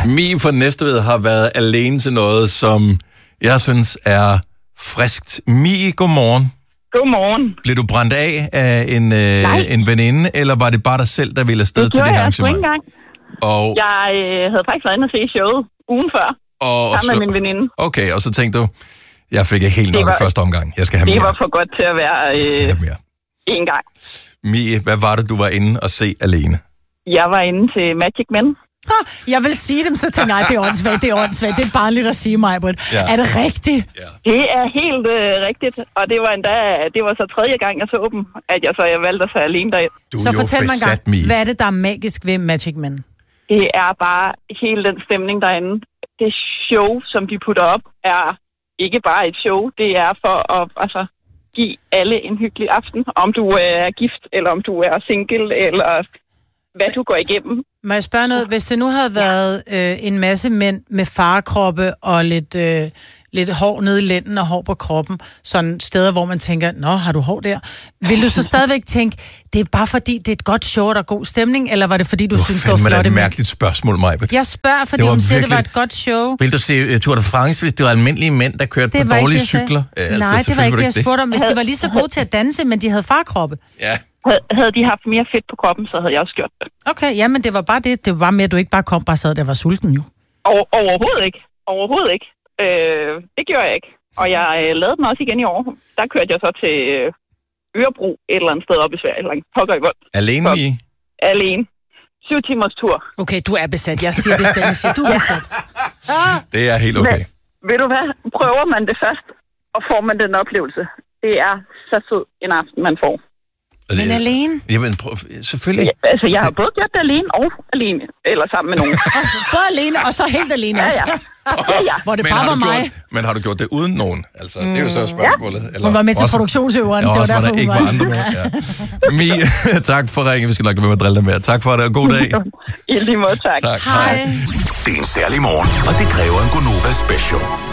Mie fra Næstved har været alene til noget, som jeg synes er friskt. Mie, godmorgen. Godmorgen. Blev du brændt af en veninde, eller var det bare dig selv, der ville afsted til det her arrangement? Det gjorde jeg engang. Og jeg havde faktisk været inde og se showet ugen før, sammen med min veninde. Okay, og så tænkte du, jeg fik ikke helt nok i første omgang. Jeg skal have mere. Det var for godt til at være en gang. Mie, hvad var det, du var inde og se alene? Jeg var inde til Magic Men. Jeg vil sige dem, så tænker nej, det er åndssvagt, det er barnligt at sige mig, Britt. Ja. Er det rigtigt? Ja. Det er helt rigtigt, og det var så tredje gang, jeg så dem, at jeg valgte at tage alene derind. Så fortæl mig en gang, hvad er det, der er magisk ved Magic Men? Det er bare hele den stemning derinde. Det show, som de putter op, er ikke bare et show, det er for at give alle en hyggelig aften, om du er gift, eller om du er single, eller hvad du går igennem. Må jeg spørge noget? Hvis det nu havde været en masse mænd med farekroppe og lidt hår nede i lænden og hår på kroppen, sådan steder, hvor man tænker, nå, har du hår der? Vil du så stadigvæk tænke, det er bare fordi, det er et godt show, og der er god stemning, eller var det fordi, du synes, det var flotte mænd? Det er et mærkeligt spørgsmål, Majbert. Jeg spørger, fordi hun siger, det var et godt show. Vil du se Tour de France, hvis det var almindelige mænd, der kørte på dårlige cykler? Nej, det var ikke det, jeg spurgte om. Hvis de var lige så gode til at danse, men de havde farekroppe. Ja. Havde de haft mere fedt på kroppen, så havde jeg også gjort det. Okay, jamen det var bare det. Det var mere, at du ikke bare kom, bare sad der var sulten jo. Overhovedet ikke. Overhovedet ikke. Det gjorde jeg ikke. Og jeg lavede den også igen i år. Der kørte jeg så til Ørebro et eller andet sted op i Sverige. Langt pokker i vold. Alene, Mie? Alene. 7 timers tur. Okay, du er besat. Jeg siger det, Dennis. Du er besat. Det er helt okay. Men, ved du hvad? Prøver man det først, og får man den oplevelse. Det er så sød en aften, man får. Men alene? Jamen, selvfølgelig. Ja, altså, jeg har både gjort det alene og alene, eller sammen med nogen. Både alene, og så helt alene også. Ja. Hvor det bare var mig. Men har du gjort det uden nogen? Altså, det er jo så spørgsmålet. Eller hun var med til produktionsøveren. Det var derfor, der ikke var andre med. Ja. Mie, tak for ringen. Vi skal nok lade være med at drille dig mere. Tak for det, og god dag. I lige måde, tak. Hej. Det er en særlig morgen, og det kræver en Gonova special.